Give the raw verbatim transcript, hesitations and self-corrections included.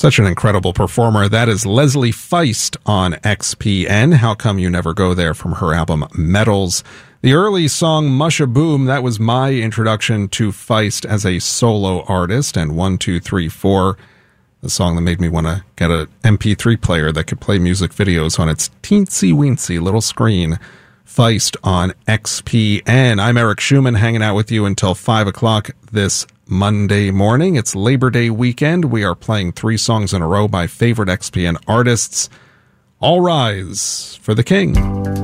Such an incredible performer. That is Leslie Feist on X P N. How Come You Never Go There from her album Metals. The early song Musha Boom, that was my introduction to Feist as a solo artist. And one, two, three, four, the song that made me want to get an M P three player that could play music videos on its teensy-weensy little screen. Feist on X P N. I'm Eric Schumann, hanging out with you until five o'clock this Monday morning. It's Labor Day weekend. We are playing three songs in a row by favorite X P N artists. All rise for the King.